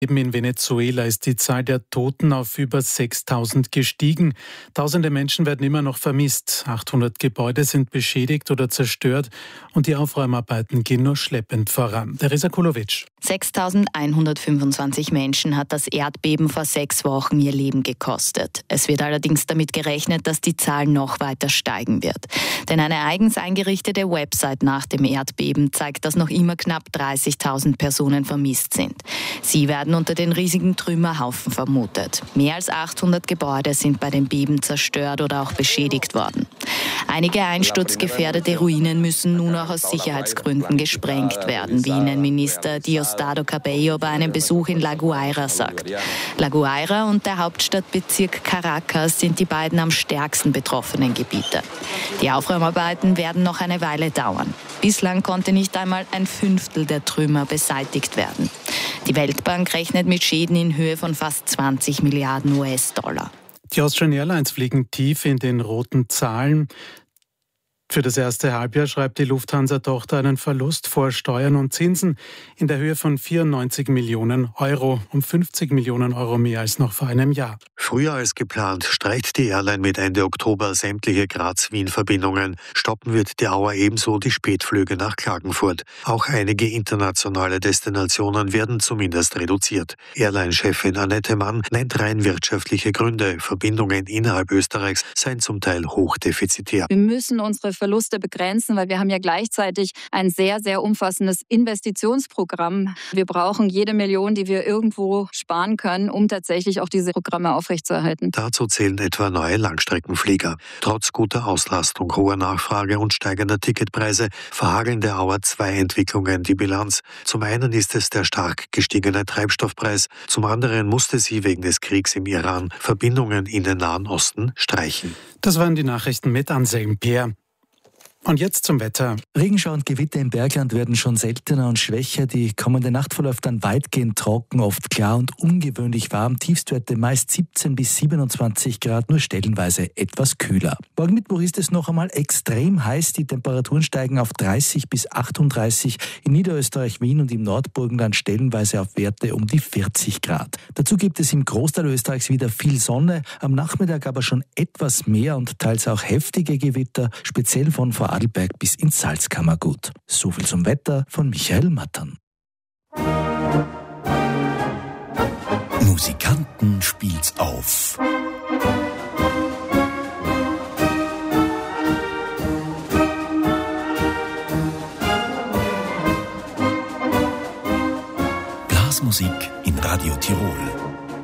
Eben in Venezuela ist die Zahl der Toten auf über 6.000 gestiegen. Tausende Menschen werden immer noch vermisst. 800 Gebäude sind beschädigt oder zerstört und die Aufräumarbeiten gehen nur schleppend voran. Teresa Kulovic. 6.125 Menschen hat das Erdbeben vor 6 Wochen ihr Leben gekostet. Es wird allerdings damit gerechnet, dass die Zahl noch weiter steigen wird. Denn eine eigens eingerichtete Website nach dem Erdbeben zeigt, dass noch immer knapp 30.000 Personen vermisst sind. Sie werden unter den riesigen Trümmerhaufen vermutet. Mehr als 800 Gebäude sind bei dem Beben zerstört oder auch beschädigt worden. Einige einsturzgefährdete Ruinen müssen nun auch aus Sicherheitsgründen gesprengt werden, wie Innenminister Diosdado Cabello bei einem Besuch in La Guaira sagt. La Guaira und der Hauptstadtbezirk Caracas sind die beiden am stärksten betroffenen Gebiete. Die Aufräumarbeiten werden noch eine Weile dauern. Bislang konnte nicht einmal 1/5 der Trümmer beseitigt werden. Die Weltbank rechnet mit Schäden in Höhe von fast 20 Milliarden US-Dollar. Die Austrian Airlines fliegen tief in den roten Zahlen. Für das erste Halbjahr schreibt die Lufthansa-Tochter einen Verlust vor Steuern und Zinsen in der Höhe von 94 Millionen Euro, um 50 Millionen Euro mehr als noch vor einem Jahr. Früher als geplant streicht die Airline mit Ende Oktober sämtliche Graz-Wien-Verbindungen. Stoppen wird die Auer ebenso die Spätflüge nach Klagenfurt. Auch einige internationale Destinationen werden zumindest reduziert. Airline-Chefin Annette Mann nennt rein wirtschaftliche Gründe. Verbindungen innerhalb Österreichs seien zum Teil hochdefizitär. Wir müssen unsere Verluste begrenzen, weil wir haben ja gleichzeitig ein sehr, sehr umfassendes Investitionsprogramm. Wir brauchen jede Million, die wir irgendwo sparen können, um tatsächlich auch diese Programme aufrechtzuerhalten. Dazu zählen etwa neue Langstreckenflieger. Trotz guter Auslastung, hoher Nachfrage und steigender Ticketpreise verhageln der Auer 2 Entwicklungen die Bilanz. Zum einen ist es der stark gestiegene Treibstoffpreis, zum anderen musste sie wegen des Kriegs im Iran Verbindungen in den Nahen Osten streichen. Das waren die Nachrichten mit Anselm Peer. Und jetzt zum Wetter. Regenschauer und Gewitter im Bergland werden schon seltener und schwächer. Die kommende Nacht verläuft dann weitgehend trocken, oft klar und ungewöhnlich warm. Tiefstwerte meist 17 bis 27 Grad, nur stellenweise etwas kühler. Morgen Mittwoch ist es noch einmal extrem heiß. Die Temperaturen steigen auf 30 bis 38. In Niederösterreich, Wien und im Nordburgenland stellenweise auf Werte um die 40 Grad. Dazu gibt es im Großteil Österreichs wieder viel Sonne. Am Nachmittag aber schon etwas mehr und teils auch heftige Gewitter, speziell von Vorarlberg bis ins Salzkammergut. So viel zum Wetter von Michael Mattern. Musikanten spielt's auf. Blasmusik in Radio Tirol.